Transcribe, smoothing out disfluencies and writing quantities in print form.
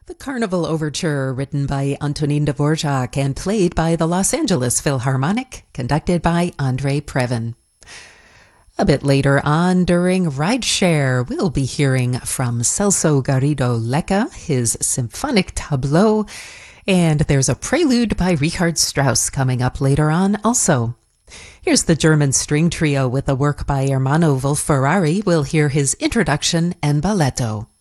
The Carnival Overture, written by Antonin Dvorak and played by the Los Angeles Philharmonic, conducted by Andrei Previn. A bit later on, during Rideshare, we'll be hearing from Celso Garrido Lecca, his symphonic tableau, and there's a prelude by Richard Strauss coming up later on also. Here's the German string trio with a work by Ermanno Wolf-Ferrari. We'll hear his introduction and balletto.